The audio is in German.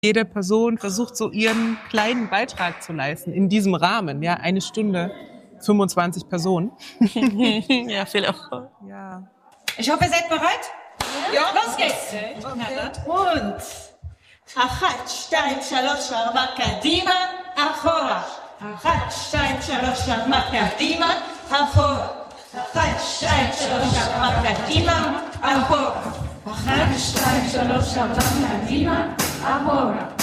Jede Person versucht so ihren kleinen Beitrag zu leisten in diesem Rahmen. Ja, 1 Stunde, 25 Personen. Ja, viel Erfolg. Ja. Ich hoffe, ihr seid bereit? Ja. Los geht's. Und אחת, שתיים, שלוש, ארבע, קדימה, אחורה. אחת, שתיים, שלוש, ארבע, קדימה, אחורה. אחת, שתיים, שלוש, ארבע, קדימה, אחורה. אחת, שתיים, שלוש, ארבע, קדימה, אחורה.